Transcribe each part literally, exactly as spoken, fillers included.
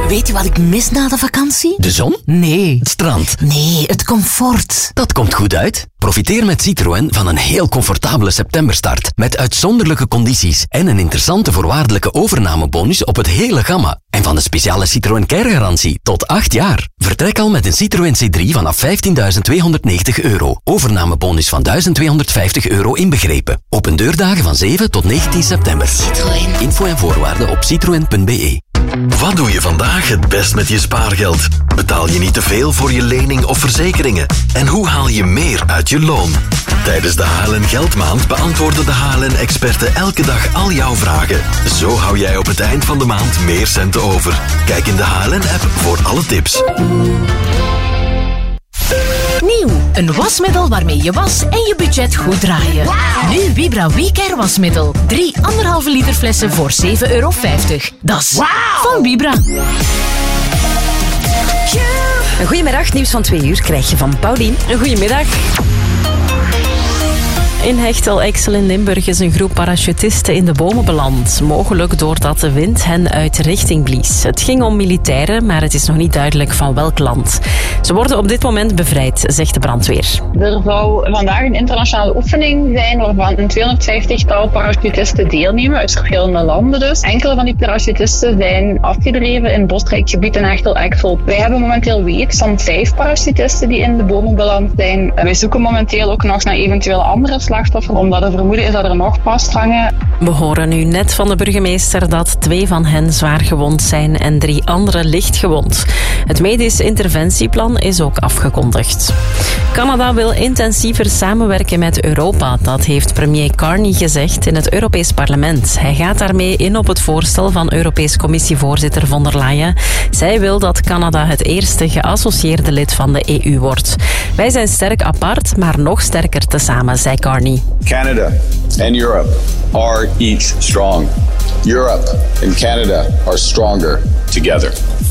Weet je wat ik mis na de vakantie? De zon? Nee. Het strand? Nee, het comfort. Dat komt goed uit. Profiteer met Citroën van een heel comfortabele septemberstart. Met uitzonderlijke condities en een interessante voorwaardelijke overnamebonus op het hele gamma. En van de speciale Citroën Care-garantie tot acht jaar. Vertrek al met een Citroën C drie vanaf vijftienduizend tweehonderdnegentig euro. Overnamebonus van duizend tweehonderdvijftig euro inbegrepen. Open deurdagen van zeven tot negentien september. Citroën. Info en voorwaarden op citroen punt b e. Wat doe je vandaag het best met je spaargeld? Betaal je niet te veel voor je lening of verzekeringen? En hoe haal je meer uit je loon? Tijdens de H L N Geldmaand beantwoorden de H L N-experten elke dag al jouw vragen. Zo hou jij op het eind van de maand meer centen over. Kijk in de H L N-app voor alle tips. Nieuw, een wasmiddel waarmee je was en je budget goed draaien. Wow. Nu Vibra WeCare wasmiddel. Drie anderhalve liter flessen voor zeven euro vijftig. Dat is wow. Van Vibra. Een goedemiddag, nieuws van twee uur krijg je van Paulien. Een goedemiddag. In Hechtel-Exel in Limburg is een groep parachutisten in de bomen beland. Mogelijk doordat de wind hen uit richting blies. Het ging om militairen, maar het is nog niet duidelijk van welk land. Ze worden op dit moment bevrijd, zegt de brandweer. Er zou vandaag een internationale oefening zijn waarvan een tweehonderdvijftigtal parachutisten deelnemen uit verschillende landen dus. Enkele van die parachutisten zijn afgedreven in bosrijk gebied in Hechtel-Exel. Wij hebben momenteel weet van vijf parachutisten die in de bomen beland zijn. Wij zoeken momenteel ook nog naar eventuele andere slachtoffers, omdat er vermoeden is dat er nog vasthangen. We horen nu net van de burgemeester dat twee van hen zwaar gewond zijn en drie anderen licht gewond. Het medisch interventieplan is ook afgekondigd. Canada wil intensiever samenwerken met Europa. Dat heeft premier Carney gezegd in het Europees Parlement. Hij gaat daarmee in op het voorstel van Europees Commissievoorzitter von der Leyen. Zij wil dat Canada het eerste geassocieerde lid van de E U wordt. Wij zijn sterk apart, maar nog sterker tezamen, zei Carney. Canada and Europe are each strong. Europe and Canada are stronger together.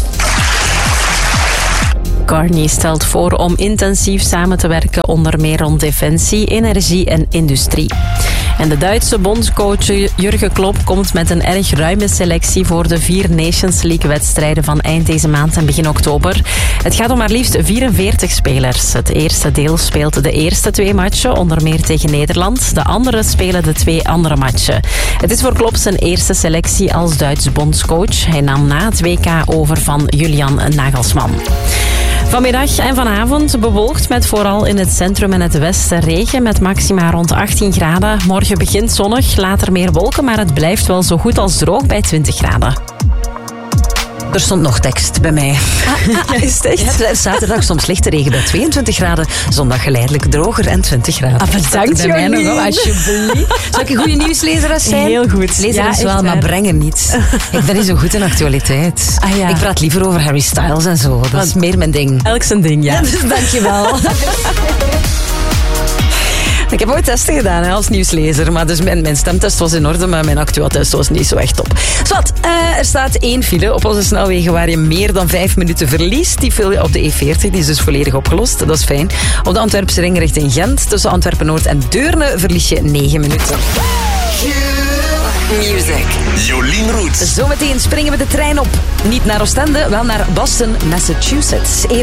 Carney stelt voor om intensief samen te werken, onder meer rond defensie, energie en industrie. En de Duitse bondscoach Jurgen Klopp komt met een erg ruime selectie voor de vier Nations League-wedstrijden van eind deze maand en begin oktober. Het gaat om maar liefst vierenveertig spelers. Het eerste deel speelt de eerste twee matchen, onder meer tegen Nederland. De andere spelen de twee andere matchen. Het is voor Klopp zijn eerste selectie als Duits bondscoach. Hij nam na het W K over van Julian Nagelsman. Vanmiddag en vanavond bewolkt met vooral in het centrum en het westen regen met maxima rond achttien graden. Morgen begint zonnig, later meer wolken, maar het blijft wel zo goed als droog bij twintig graden. Er stond nog tekst bij mij. Ah, ah, is het echt? Ja, zaterdag soms lichte regen bij tweeëntwintig graden. Zondag geleidelijk droger en twintig graden. Ah, bedankt, bij mij nog, alsjeblieft. Zal ik een goede nieuwslezeres zijn? Heel goed. Lezen ja, is wel, maar brengen niet. Ik ben niet zo goed in actualiteit. Ah, ja. Ik praat liever over Harry Styles en zo. Dat Want is meer mijn ding. Elk zijn ding, ja. Ja, dus dankjewel. Ik heb ooit testen gedaan hè, als nieuwslezer, maar dus mijn, mijn stemtest was in orde, maar mijn actueel-test was niet zo echt top. Zwat, uh, er staat één file op onze snelwegen waar je meer dan vijf minuten verliest. Die file op de E veertig, die is dus volledig opgelost. Dat is fijn. Op de Antwerpse ring richting Gent, tussen Antwerpen-Noord en Deurne, verlies je negen minuten. Music. Jolien Roets. Zometeen springen we de trein op. Niet naar Oostende, wel naar Boston, Massachusetts. Eerst